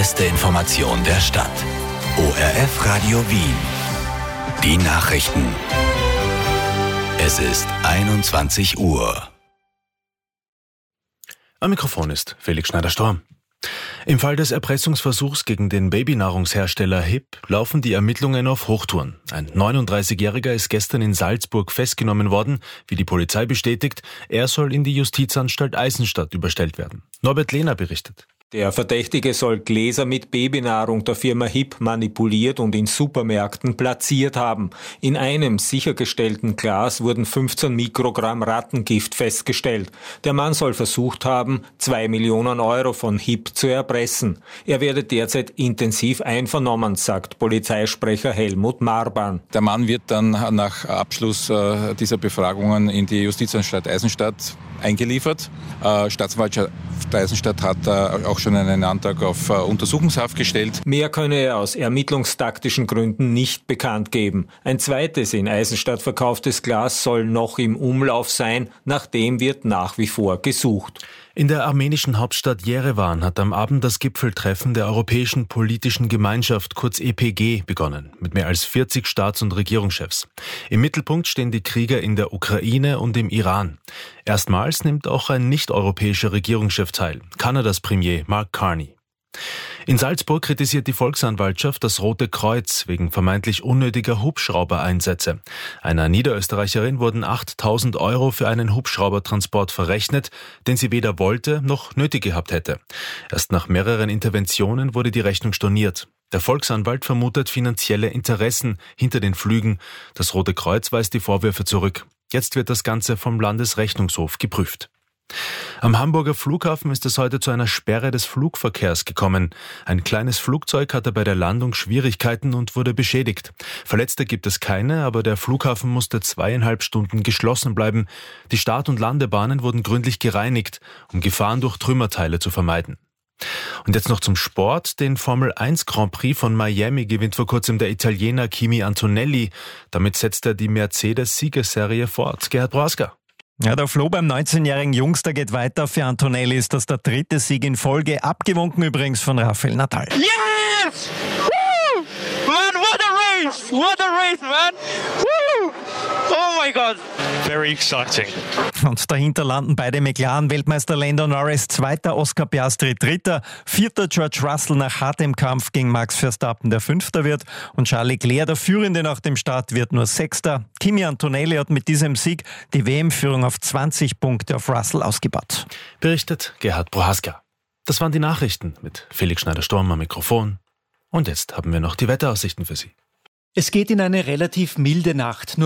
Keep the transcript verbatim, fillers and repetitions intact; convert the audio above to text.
beste Information der Stadt. O R F Radio Wien. Die Nachrichten. Es ist einundzwanzig Uhr. Am Mikrofon ist Felix Schneider-Storm. Im Fall des Erpressungsversuchs gegen den Babynahrungshersteller H I P laufen die Ermittlungen auf Hochtouren. Ein neununddreißigjähriger ist gestern in Salzburg festgenommen worden, wie die Polizei bestätigt. Er soll in die Justizanstalt Eisenstadt überstellt werden. Norbert Lehner berichtet. Der Verdächtige soll Gläser mit Babynahrung der Firma H I P manipuliert und in Supermärkten platziert haben. In einem sichergestellten Glas wurden fünfzehn Mikrogramm Rattengift festgestellt. Der Mann soll versucht haben, zwei Millionen Euro von H I P zu erpressen. Er werde derzeit intensiv einvernommen, sagt Polizeisprecher Helmut Marban. Der Mann wird dann nach Abschluss äh, dieser Befragungen in die Justizanstalt Eisenstadt eingeliefert. Äh, Staatsanwaltschaft Eisenstadt hat äh, auch schon einen Antrag auf äh, Untersuchungshaft gestellt. Mehr könne er aus ermittlungstaktischen Gründen nicht bekannt geben. Ein zweites in Eisenstadt verkauftes Glas soll noch im Umlauf sein, nach dem wird nach wie vor gesucht. In der armenischen Hauptstadt Jerewan hat am Abend das Gipfeltreffen der Europäischen Politischen Gemeinschaft, kurz E P G, begonnen, mit mehr als vierzig Staats- und Regierungschefs. Im Mittelpunkt stehen die Krieger in der Ukraine und im Iran. Erstmals nimmt auch ein nicht-europäischer Regierungschef teil, Kanadas Premier Mark Carney. In Salzburg kritisiert die Volksanwaltschaft das Rote Kreuz wegen vermeintlich unnötiger Hubschraubereinsätze. Einer Niederösterreicherin wurden achttausend Euro für einen Hubschraubertransport verrechnet, den sie weder wollte noch nötig gehabt hätte. Erst nach mehreren Interventionen wurde die Rechnung storniert. Der Volksanwalt vermutet finanzielle Interessen hinter den Flügen. Das Rote Kreuz weist die Vorwürfe zurück. Jetzt wird das Ganze vom Landesrechnungshof geprüft. Am Hamburger Flughafen ist es heute zu einer Sperre des Flugverkehrs gekommen. Ein kleines Flugzeug hatte bei der Landung Schwierigkeiten und wurde beschädigt. Verletzte gibt es keine, aber der Flughafen musste zweieinhalb Stunden geschlossen bleiben. Die Start- und Landebahnen wurden gründlich gereinigt, um Gefahren durch Trümmerteile zu vermeiden. Und jetzt noch zum Sport. Den Formel eins Grand Prix von Miami gewinnt vor kurzem der Italiener Kimi Antonelli. Damit setzt er die Mercedes-Siegerserie fort. Gerhard Broaska. Ja, der Floh beim neunzehnjährigen Jungster geht weiter. Für Antonelli ist das der dritte Sieg in Folge, abgewunken übrigens von Rafael Nadal. Yes! Woo! Man, what a race! What a race, man! Woo! Oh my God! Very exciting. Und dahinter landen beide McLaren-Weltmeister Lando Norris, zweiter Oscar Piastri, dritter, vierter George Russell nach hartem Kampf gegen Max Verstappen, der fünfter wird. Und Charles Leclerc, der Führende nach dem Start, wird nur sechster. Kimi Antonelli hat mit diesem Sieg die W M-Führung auf zwanzig Punkte auf Russell ausgebaut. Berichtet Gerhard Prohaska. Das waren die Nachrichten mit Felix Schneider-Storm am Mikrofon. Und jetzt haben wir noch die Wetteraussichten für Sie. Es geht in eine relativ milde Nacht. Nur